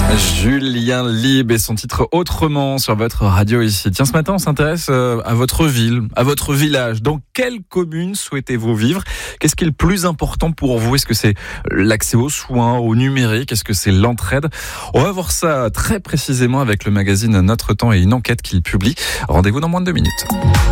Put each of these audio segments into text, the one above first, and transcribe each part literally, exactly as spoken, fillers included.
Julien Lieb et son titre Autrement sur votre radio ici. Tiens, ce matin, on s'intéresse à votre ville, à votre village. Dans quelle commune souhaitez-vous vivre ? Qu'est-ce qui est le plus important pour vous ? Est-ce que c'est l'accès aux soins, au numérique ? Est-ce que c'est l'entraide ? On va voir ça très précisément avec le magazine Notre Temps et une enquête qu'il publie. Rendez-vous dans moins de deux minutes.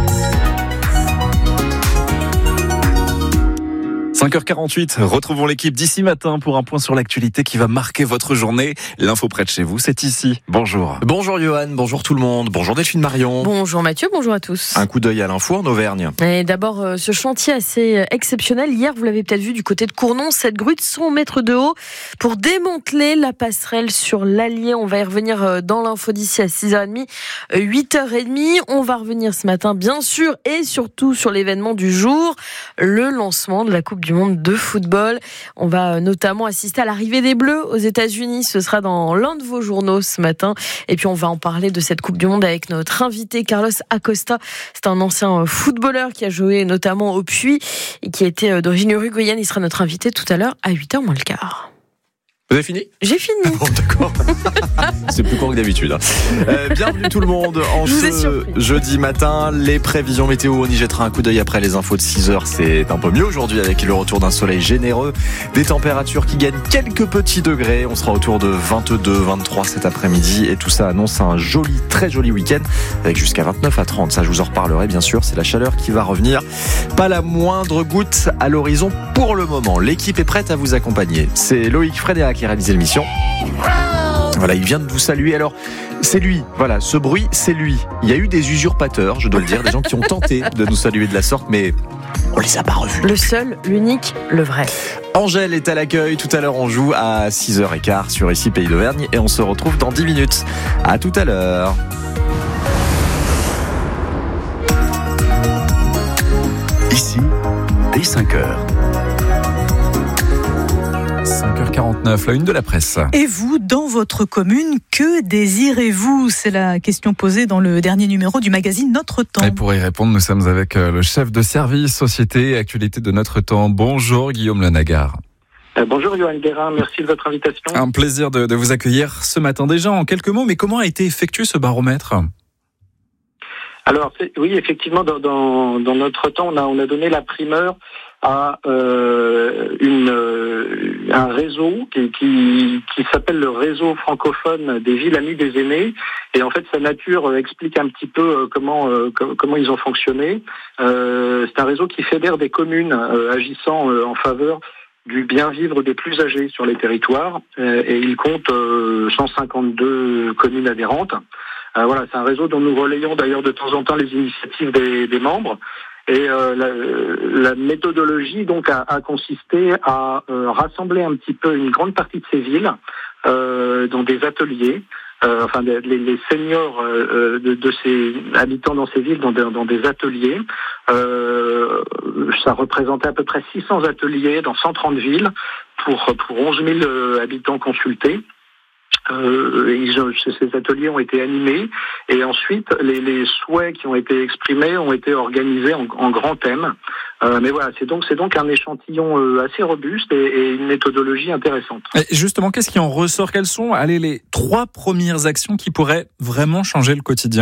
cinq heures quarante-huit, retrouvons l'équipe d'ici matin pour un point sur l'actualité qui va marquer votre journée. L'info près de chez vous, c'est ici. Bonjour. Bonjour Johan, bonjour tout le monde, bonjour Delphine Marion. Bonjour Mathieu, bonjour à tous. Un coup d'œil à l'info en Auvergne. Et d'abord, ce chantier assez exceptionnel. Hier, vous l'avez peut-être vu du côté de Cournon, cette grue de cent mètres de haut pour démanteler la passerelle sur l'Allier. On va y revenir dans l'info d'ici à six heures trente, huit heures trente. On va revenir ce matin, bien sûr, et surtout sur l'événement du jour, le lancement de la Coupe du monde de football. On va notamment assister à l'arrivée des Bleus aux États-Unis. Ce sera dans l'un de vos journaux ce matin. Et puis on va en parler de cette Coupe du monde avec notre invité Carlos Acosta. C'est un ancien footballeur qui a joué notamment au Puy et qui était d'origine uruguayenne. Il sera notre invité tout à l'heure à huit heures moins le quart. Vous avez fini ? J'ai fini. Bon, d'accord. C'est plus court que d'habitude. Euh, bienvenue tout le monde en Je vous ce jeudi matin. Les prévisions météo, on y jettera un coup d'œil après les infos de six heures. C'est un peu mieux aujourd'hui avec le retour d'un soleil généreux. Des températures qui gagnent quelques petits degrés. On sera autour de vingt-deux, vingt-trois cet après-midi. Et tout ça annonce un joli, très joli week-end avec jusqu'à vingt-neuf à trente. Ça, je vous en reparlerai bien sûr. C'est la chaleur qui va revenir. Pas la moindre goutte à l'horizon pour le moment. L'équipe est prête à vous accompagner. C'est Loïc Frédérac qui a réalisé l'émission. Voilà, il vient de vous saluer. Alors, c'est lui. Voilà, ce bruit, c'est lui. Il y a eu des usurpateurs, je dois le dire, des gens qui ont tenté de nous saluer de la sorte, mais on les a pas revus. Le seul, l'unique, le vrai. Angèle est à l'accueil. Tout à l'heure, on joue à six heures quinze sur Ici Pays d'Auvergne et on se retrouve dans dix minutes. À tout à l'heure. Ici, dès cinq heures. cinq heures quarante-neuf, la une de la presse. Et vous, dans votre commune, que désirez-vous ? C'est la question posée dans le dernier numéro du magazine Notre Temps. Et pour y répondre, nous sommes avec le chef de service Société et Actualité de Notre Temps. Bonjour Guillaume Lenagar. Euh, bonjour Johan Guérin, merci de votre invitation. Un plaisir de, de vous accueillir ce matin. Déjà, en quelques mots, mais comment a été effectué ce baromètre ? Alors, c'est, oui, effectivement, dans, dans, dans Notre Temps, on a, on a donné la primeur à euh, une, euh, un réseau qui, qui, qui s'appelle le réseau francophone des villes amies des aînés. Et en fait, sa nature euh, explique un petit peu euh, comment euh, com- comment ils ont fonctionné. Euh, c'est un réseau qui fédère des communes euh, agissant euh, en faveur du bien vivre des plus âgés sur les territoires. Euh, et il compte euh, cent cinquante-deux communes adhérentes. Euh, voilà, c'est un réseau dont nous relayons d'ailleurs de temps en temps les initiatives des, des membres. Et euh, la, la méthodologie donc a, a consisté à euh, rassembler un petit peu une grande partie de ces villes euh, dans des ateliers, euh, enfin les, les seniors euh, de, de ces habitants dans ces villes dans, des, dans des ateliers. Euh, ça représentait à peu près six cents ateliers dans cent trente villes pour pour onze mille habitants consultés. Euh, ils ont, ces ateliers ont été animés et ensuite les, les souhaits qui ont été exprimés ont été organisés en, en grands thèmes. Euh, mais voilà, c'est donc c'est donc un échantillon euh, assez robuste et, et une méthodologie intéressante. Et justement, qu'est-ce qui en ressort ? Quelles sont, allez, les trois premières actions qui pourraient vraiment changer le quotidien ?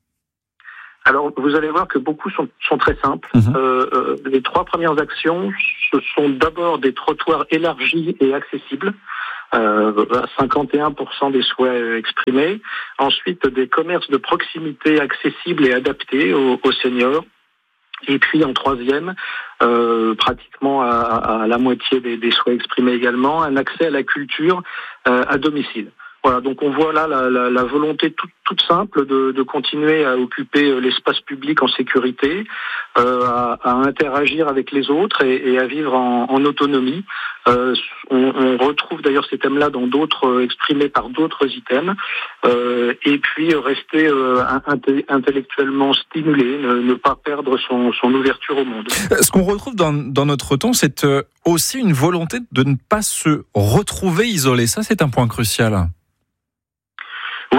Alors, vous allez voir que beaucoup sont, sont très simples. Mmh. Euh, euh, les trois premières actions, ce sont d'abord des trottoirs élargis et accessibles. Euh, à cinquante et un pour cent des souhaits exprimés. Ensuite, des commerces de proximité accessibles et adaptés aux, aux seniors. Et puis, en troisième, euh, pratiquement à, à la moitié des, des souhaits exprimés également, un accès à la culture euh, à domicile. Voilà, donc on voit là la, la, la volonté toute, toute simple de, de continuer à occuper l'espace public en sécurité, euh, à, à interagir avec les autres et, et à vivre en, en autonomie. Euh, on, on retrouve d'ailleurs ces thèmes-là dans d'autres euh, exprimés par d'autres items. Euh, et puis euh, rester euh, inté- intellectuellement stimulé, ne, ne pas perdre son, son ouverture au monde. Ce qu'on retrouve dans, dans Notre Temps, c'est euh, aussi une volonté de ne pas se retrouver isolé. Ça, c'est un point crucial.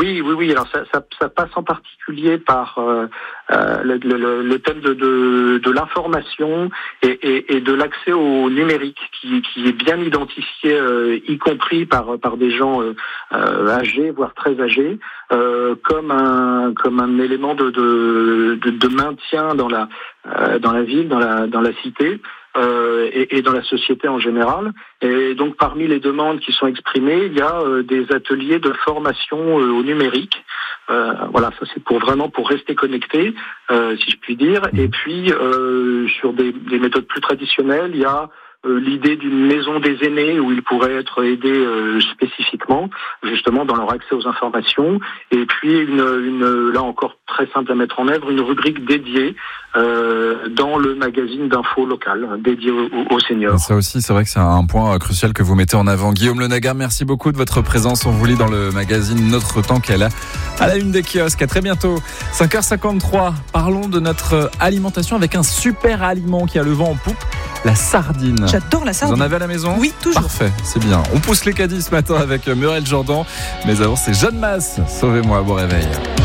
Oui, oui, oui. Alors ça, ça, ça passe en particulier par euh, euh, le, le, le thème de, de, de l'information et, et, et de l'accès au numérique, qui, qui est bien identifié, euh, y compris par par des gens euh, euh, âgés, voire très âgés, euh, comme un comme un élément de de, de, de maintien dans la euh, dans la ville, dans la dans la cité. Euh, et, et dans la société en général. Et donc parmi les demandes qui sont exprimées, il y a euh, des ateliers de formation euh, au numérique. Euh, voilà, ça c'est pour vraiment pour rester connecté, euh, si je puis dire. Et puis euh, sur des, des méthodes plus traditionnelles, il y a Euh, l'idée d'une maison des aînés où ils pourraient être aidés euh, spécifiquement, justement dans leur accès aux informations, et puis une, une là encore très simple à mettre en œuvre, une rubrique dédiée euh, dans le magazine d'info local, dédié aux, aux seniors. Ça aussi, c'est vrai que c'est un point crucial que vous mettez en avant. Guillaume Lenagar, merci beaucoup de votre présence. On vous lit dans le magazine Notre Temps qu'elle a à la une des kiosques. À très bientôt. cinq heures cinquante-trois, parlons de notre alimentation avec un super aliment qui a le vent en poupe, la sardine. J'adore la sardine. Vous en avez à la maison ? Oui, toujours. Parfait, c'est bien. On pousse les caddies ce matin avec Muriel Jourdan. Mais avant, c'est Jeanne Masse. Sauvez-moi, bon réveil.